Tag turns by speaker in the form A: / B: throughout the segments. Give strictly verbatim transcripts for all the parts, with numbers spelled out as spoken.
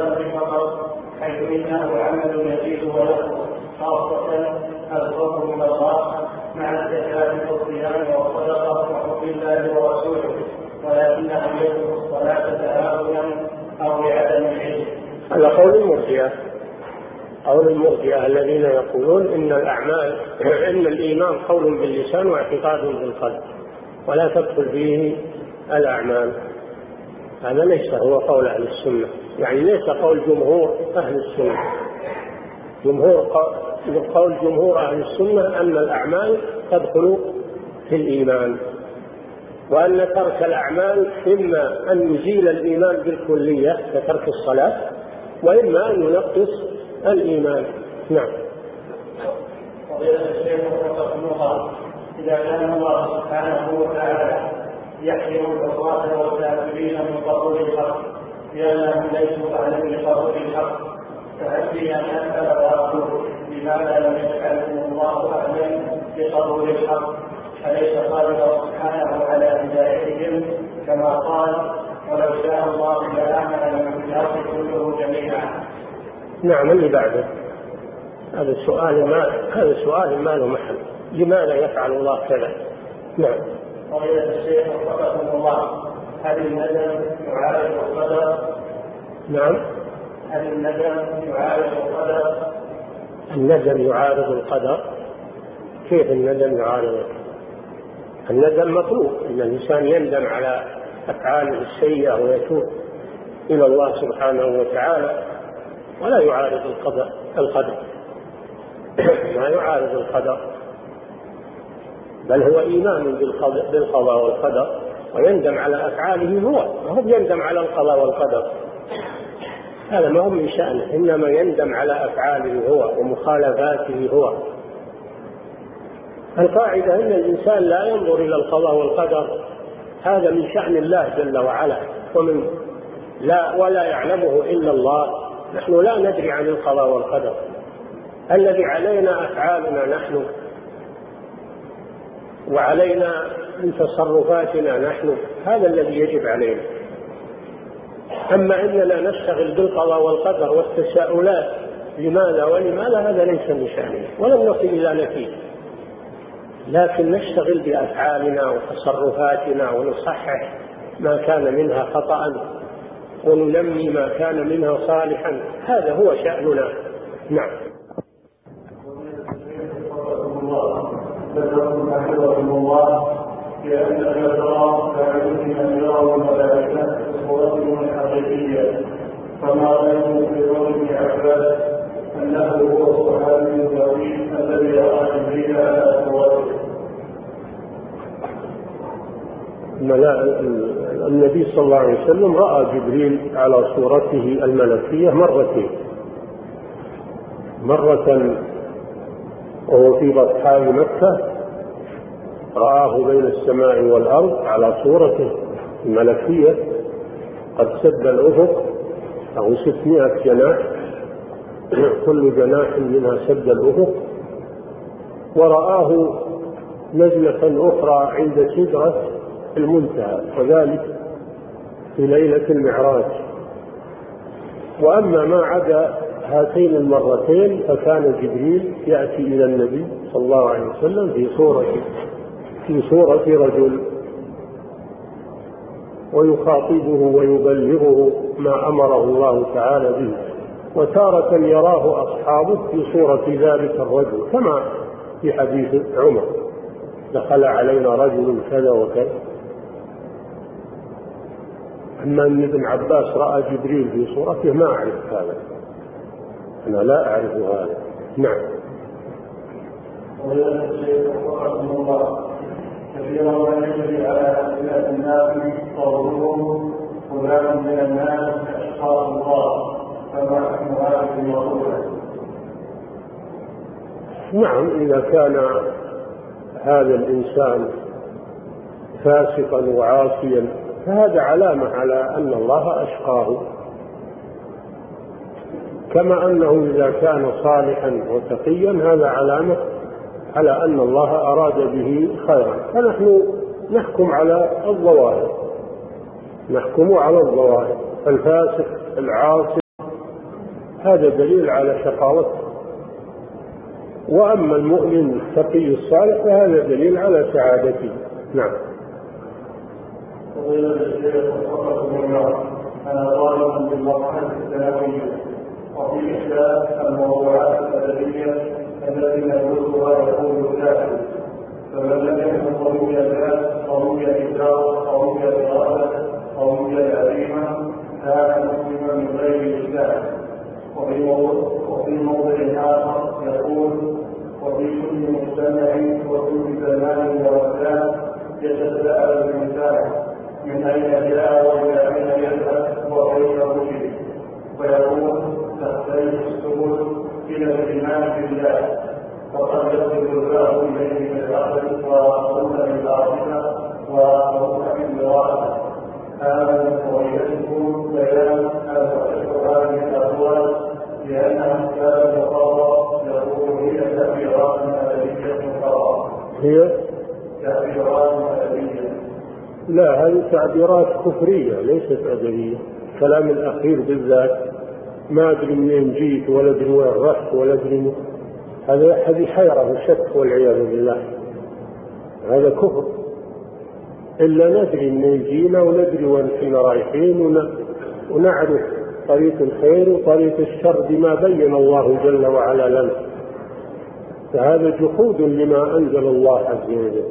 A: الأمر فقط، حيث إنه عمل يزيد وينقص، خاصة الخوف من الله مع الزكاة والصيام والصدقة وحب الله ورسوله، ولكنه يترك الصلاة تهاونا أو لعدم العلم.
B: هذا قول المرجئة، قول المرجئة الذين يقولون إن الأعمال إن الإيمان قول باللسان واعتقاد بالقلب ولا تدخل فيه الأعمال. هذا ليس هو قول أهل السنة، يعني ليس قول جمهور أهل السنة. جمهور قول جمهور أهل السنة أن الأعمال تدخل في الإيمان، وأن ترك الأعمال إما أن يزيل الإيمان بالكلية كترك الصلاة، وإما أن ينقص الإيمان. نعم.
A: فضيلة الشيخ رحمه الله، إذا كان الله سبحانه وتعالى يحرم العصاة والكافرين من قبول الحق لأنهم ليسوا أهلا لقبول الحق، فهل في أن أسأل وأقول لماذا لم يجعلهم الله أهلا لقبول الحق؟ أليس قادر سبحانه على هدايتهم كما قال ولو شاء الله لآمن من في الأرض كله جميعا؟
B: نعم. اللي بعده هذا السؤال ما هذا سؤال ما له محل. لماذا يفعل الله كذا؟ نعم.
A: فضيلة الشيخ وفقكم الله، هل الندم يعارض القدر؟
B: نعم.
A: هل الندم يعارض القدر؟
B: الندم يعارض القدر؟ كيف الندم يعارض؟ الندم مطلوب، إن الإنسان يندم على أفعاله السيئة ويتوب إلى الله سبحانه وتعالى، ولا يعارض القدر. القدر ما يعارض القدر، بل هو إيمان بالقضاء والقدر، ويندم على أفعاله هو، وهو يندم على القضاء والقدر. هذا ما هو من شأنه، إنما يندم على أفعاله هو ومخالفاته هو. القاعدة أن الإنسان لا ينظر إلى القضاء والقدر، هذا من شأن الله جل وعلا، ومن لا ولا يعلمه إلا الله. نحن لا ندري عن القضاء والقدر، الذي علينا أفعالنا نحن، وعلينا من تصرفاتنا نحن، هذا الذي يجب علينا. أما إننا نشتغل بالقضاء والقدر والتساؤلات لماذا ولماذا، هذا ليس من شأننا ولن نصل إلى نتيجة، لكن نشتغل بأفعالنا وتصرفاتنا ونصحح ما كان منها خطأ وننمي ما كان منها صالحا، هذا هو شأننا. نعم.
A: ذكركم حفظكم الله بأن الأشرار لا يمكن أن يروا الملائكة بصورتهم الحقيقية، كما رأينا في قول ابن عباس أنه هو الصحابي الجليل الذي رأى جبريل على صورته.
B: النبي صلى الله عليه وسلم رأى جبريل على صورته الملكية مرتين، مرة وهو في بطحاء مكة رآه بين السماء والأرض على صورته الملكية قد سد الأفق، أو ستمائة جناح، كل جناح منها سد الأفق. ورآه نزلة أخرى عند سدرة المنتهى، وذلك في ليلة المعراج. وأما ما عدا هاتين المرتين فكان جبريل يأتي إلى النبي صلى الله عليه وسلم في صورة في صورة رجل ويخاطبه ويبلغه ما أمره الله تعالى به، وتارة يراه أصحابه في صورة ذلك الرجل، كما في حديث عمر دخل علينا رجل كذا وكذا. أما أن ابن عباس رأى جبريل في صورته ما أعرف هذا، أنا لا أعرف هذا. نعم.
A: ولا الشيخ رحمه الله كثيرا ما يجري على أسئلة الناس قولهم فلان من الناس أشقى الله، فما حكم هذه المقولة؟
B: نعم، إذا كان هذا الإنسان فاسقا وعاصيا فهذا علامة على أن الله أشقاه، كما أنه إذا كان صالحا وتقيا هذا علامة على أن الله أراد به خيرا. فنحن نحكم على الظواهر، نحكم على الظواهر. الفاسق العاصي هذا دليل على شقاوته. وأما المؤمن التقي الصالح فهذا دليل على سعادته. نعم.
A: فضيلة الشيخ وفقكم الله، أنا طالب بالمرحلة الثانوية، وفي إحدى الموضوعات الأدبية التي ندرسها يقول الكاتب: فمن لم يكن قوي الذات قوي الإدراك قوي الإرادة قوي العزيمة كان مسلما من غير الإسلام. وفي موضع آخر يقول: وفي كل مجتمع وكل زمان ومكان يتساءل الإنسان من أين جاء وإلى أين يذهب وكيف وجد، ويقول: تختلف السبل إلى الإيمان بالله، وقد يصل الباب إليه بالعقل وأقول بالعاطفة وأقول بالإرادة. هذا من قضيتكم بيان المعتبر هذه الأقوال لأنها كان مقرر يقول هي تأثيرات أدبية مقررة.
B: هي
A: تأثيرات أدبية.
B: لا، هذه تعبيرات كفرية ليست أدبية. الكلام الأخير بالذات ما أدري منين جيت ولا أدري وين رحت ولا أدري، هذا هذه حيرة وشك والعياذ بالله، هذا كفر. إلا ندري منين جينا وندري وين كنا رايحين ونعرف طريق الخير وطريق الشر بما بين الله جل وعلا لنا، فهذا جحود لما أنزل الله عز وجل.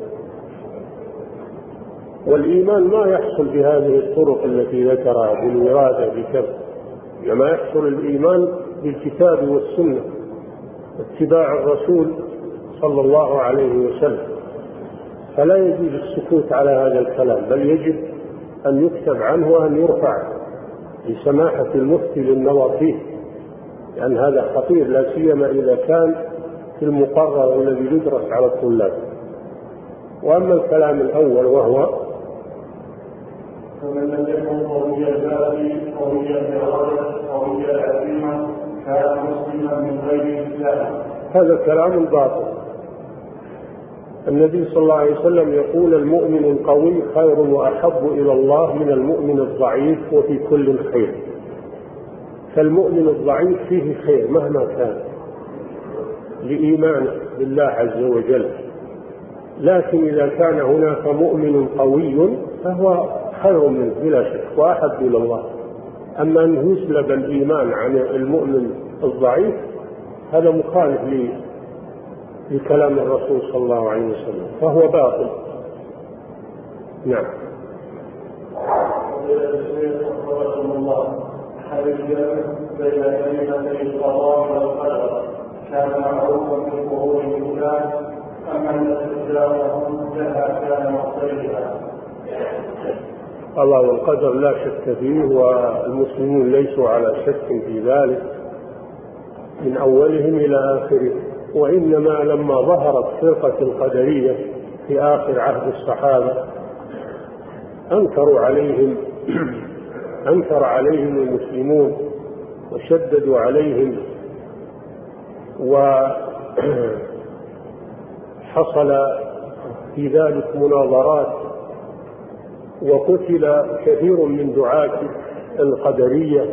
B: والإيمان ما يحصل بهذه الطرق التي ذكرها بالوراثة بكذا، لما يحصل الإيمان بالكتاب والسنة، اتباع الرسول صلى الله عليه وسلم. فلا يجوز السكوت على هذا الكلام، بل يجب أن يكتب عنه وأن يرفع لسماحة المفتي للنظر فيه، لأن هذا خطير، لا سيما إذا كان في المقرر الذي يدرس على الطلاب. وأما الكلام الأول وهو:
A: فمن لم يكن قوي الذات قوي الإرادة قوي العزيمة كان مسلما من غير الإسلام،
B: هذا كلام باطل. النبي صلى الله عليه وسلم يقول: المؤمن القوي خير وأحب إلى الله من المؤمن الضعيف وفي كل خير. فالمؤمن الضعيف فيه خير مهما كان لإيمانه بالله عز وجل، لكن إذا كان هناك مؤمن قوي فهو خير منه بلا شك وأحب إلى الله. أما أن يسلب الإيمان عن المؤمن الضعيف هذا مخالف لكلام الرسول صلى الله عليه وسلم، فهو باطل. نعم.
A: هل الجمع بين كلمتي القضاء والقدر كان معروفا في القرون الأولى أم أن استخدامهم لها كان مختلفا؟
B: الله والقدر لا شك فيه، والمسلمون ليسوا على شك في ذلك من أولهم إلى آخره. وإنما لما ظهرت فرقة القدرية في آخر عهد الصحابة أنكروا عليهم أنكر عليهم المسلمون وشددوا عليهم، وحصل في ذلك مناظرات، وقتل كثير من دعاة القدرية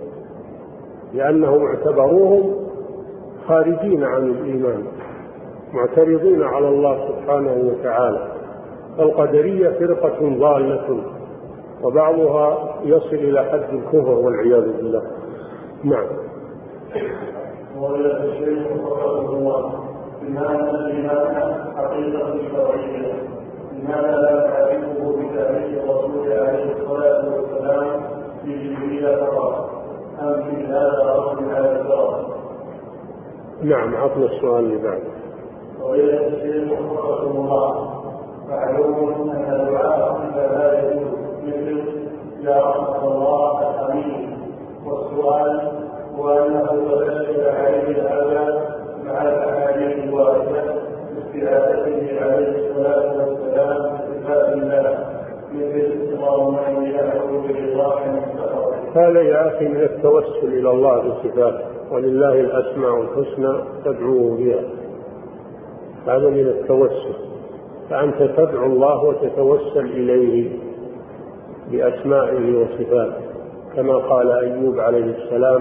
B: لأنهم اعتبروهم خارجين عن الإيمان معترضين على الله سبحانه وتعالى. القدرية فرقة ضالة وبعضها يصل إلى حد الكفر والعياذ بالله. نعم.
A: ولا الشيخ رحمه الله: لماذا الإيمان حقيقة شرعية؟ لماذا لا تعرفه بتاريخ الرسول عليه الصلاة والسلام بجبريل فقط أم في هذا رد على الضرر؟
B: نعم، عطنا السؤال اللي بعد.
A: ولا الشيخ رحمه الله: معلوم أن دعاء لا يجوز، مثل يا رحمة الله الحميد، والسؤال وأنه تبشر عليه هذا مع الأحاديث الواردة باستعادته عليه الصلاة والسلام بصفات الله، مثل اللهم إني أعوذ برضاك من سخطك.
B: هذا يا أخي من التوسل إلى الله بصفاته، ولله الأسماء الحسنى فادعوه بها، هذا من التوسل. فأنت تدعو الله وتتوسل إليه بأسمائه وصفاته، كما قال أيوب عليه السلام: